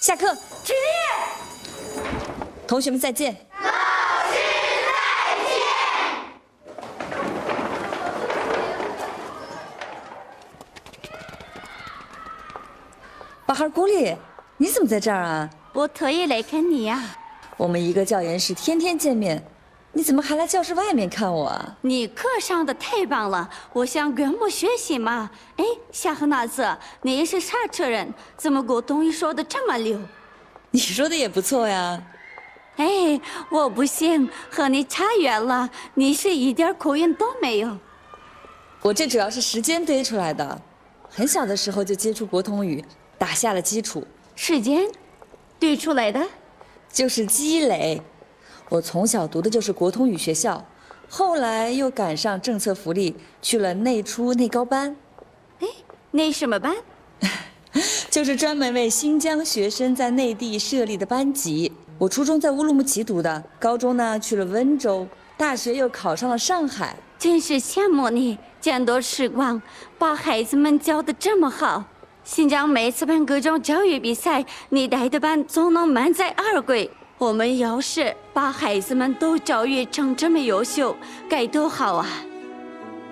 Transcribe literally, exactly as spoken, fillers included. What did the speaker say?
下课。 起立。 同学们再见。 老师再见。 巴哈尔古里，你怎么在这儿啊？ 我特意来看你呀、啊。 我们一个教研室天天见面，你怎么还来教室外面看我啊？ 你课上的太棒了，我想跟我学习嘛。哎，夏赫纳斯，你也是沙特人，怎么广东语说的这么溜？ 你说的也不错呀。 哎，我不行，和你差远了，你是一点口音都没有。 我这主要是时间堆出来的，很小的时候就接触国通语，打下了基础。 时间堆出来的？ 就是积累。我从小读的就是国通语学校，后来又赶上政策福利，去了内初内高班。 哎，内什么班？ 就是专门为新疆学生在内地设立的班级。我初中在乌鲁木齐读的，高中呢去了温州，大学又考上了上海。 真是羡慕你，见多识广，把孩子们教得这么好。新疆每次办各种教育比赛，你带的班总能满载而归。我们要是把孩子们都教育成这么优秀，该多好啊！